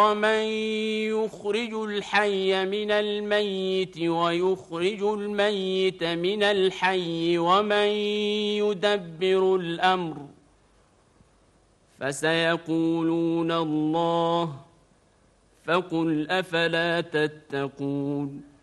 من يخرج الحي من الميت ويخرج الميت من الحي ومن يدبر الأمر فسيقولون الله فقل أفلا تتقون